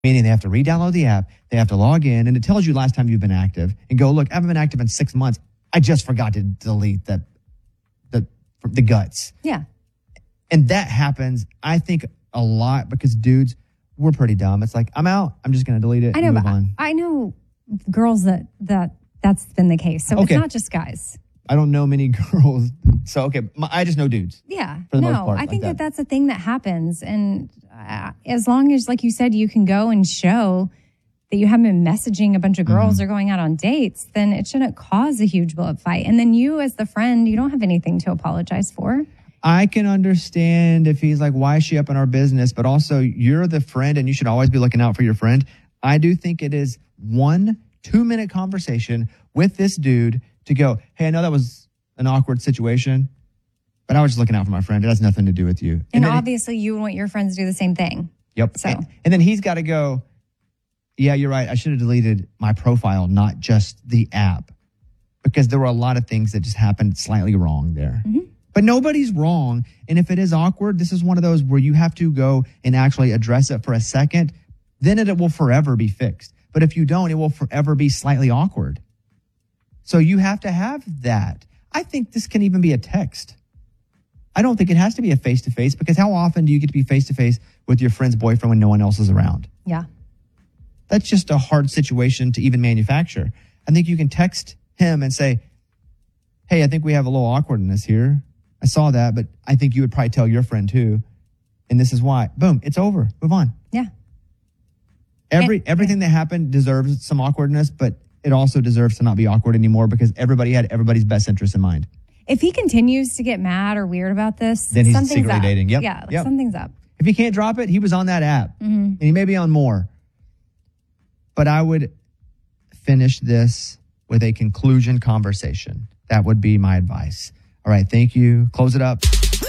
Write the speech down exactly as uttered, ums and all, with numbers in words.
meaning they have to re-download the app, they have to log in, and it tells you last time you've been active, and go, look, I haven't been active in six months. I just forgot to delete the the the guts. Yeah. And that happens, I think, a lot because dudes, we're pretty dumb. It's like, I'm out. I'm just going to delete it I know, and move but on. I know girls that, that that's been the case. So Okay. it's not just guys. I don't know many girls. So, okay, my, I just know dudes. Yeah. For the no, most part, I like think that. that. that's a thing that happens. And uh, as long as, like you said, you can go and show that you haven't been messaging a bunch of girls Mm-hmm. or going out on dates, then it shouldn't cause a huge blow up fight. And then you, as the friend, you don't have anything to apologize for. I can understand if he's like, why is she up in our business? But also, you're the friend and you should always be looking out for your friend. I do think it is one two minute conversation with this dude to go, hey, I know that was an awkward situation, but I was just looking out for my friend. It has nothing to do with you. And, And, then obviously, you want your friends to do the same thing. Yep. So. And, and then he's got to go, yeah, you're right. I should have deleted my profile, not just the app, because there were a lot of things that just happened slightly wrong there. Mm-hmm. But nobody's wrong. And if it is awkward, this is one of those where you have to go and actually address it for a second. Then it will forever be fixed. But if you don't, it will forever be slightly awkward. So you have to have that. I think this can even be a text. I don't think it has to be a face-to-face, because how often do you get to be face-to-face with your friend's boyfriend when no one else is around? Yeah. That's just a hard situation to even manufacture. I think you can text him and say, hey, I think we have a little awkwardness here. I saw that, but I think you would probably tell your friend too. And this is why. Boom, it's over. Move on. Yeah. Every And- Everything that happened deserves some awkwardness, but it also deserves to not be awkward anymore because everybody had everybody's best interest in mind. If he continues to get mad or weird about this, Then he's something's secretly up. dating. Yep. Yeah, Yep. something's up. If he can't drop it, he was on that app. Mm-hmm. And he may be on more. But I would finish this with a conclusion conversation. That would be my advice. All right, thank you. Close it up.